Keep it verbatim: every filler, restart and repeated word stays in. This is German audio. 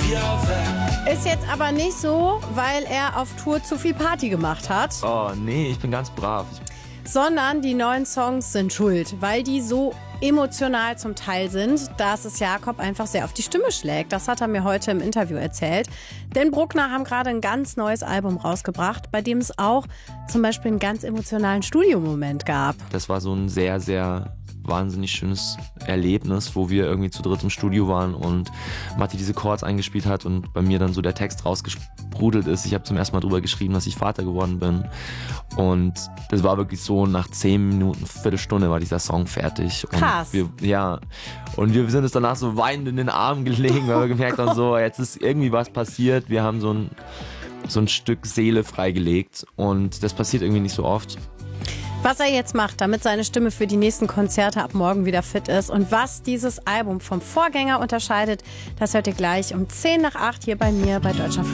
Ist jetzt aber nicht so, weil er auf Tour zu viel Party gemacht hat. Oh, nee, ich bin ganz brav. Ich Sondern die neuen Songs sind schuld, weil die so emotional zum Teil sind, dass es Jakob einfach sehr auf die Stimme schlägt. Das hat er mir heute im Interview erzählt. Denn Bruckner haben gerade ein ganz neues Album rausgebracht, bei dem es auch zum Beispiel einen ganz emotionalen Studiomoment gab. Das war so ein sehr, sehr wahnsinnig schönes Erlebnis, wo wir irgendwie zu dritt im Studio waren und Matti diese Chords eingespielt hat und bei mir dann so der Text rausgesprudelt ist. Ich habe zum ersten Mal drüber geschrieben, dass ich Vater geworden bin. Und das war wirklich so, nach zehn Minuten, Viertelstunde war dieser Song fertig. Und Krass. Wir, ja, und wir sind uns danach so weinend in den Arm gelegen, weil wir gemerkt haben, so, jetzt ist irgendwie was passiert. Wir haben so ein, so ein Stück Seele freigelegt und das passiert irgendwie nicht so oft. Was er jetzt macht, damit seine Stimme für die nächsten Konzerte ab morgen wieder fit ist und was dieses Album vom Vorgänger unterscheidet, das hört ihr gleich um zehn nach acht hier bei mir bei Deutschlandfunk.